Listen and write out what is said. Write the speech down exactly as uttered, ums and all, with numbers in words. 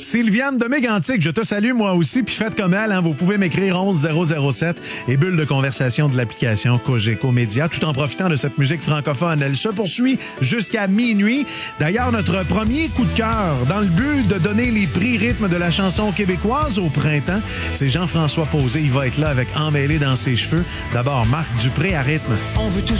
Sylviane de Mégantic, je te salue moi aussi, puis faites comme elle, hein, vous pouvez m'écrire onze zéro zéro sept et bulle de conversation de l'application Cogeco Média, tout en profitant de cette musique francophone. Elle se poursuit jusqu'à minuit. D'ailleurs, notre premier coup de cœur, dans le but de donner les prix rythme de la chanson québécoise au printemps, c'est Jean-François Posé. Il va être là avec Emmêlé dans ses cheveux. D'abord, Marc Dupré à rythme. On veut tous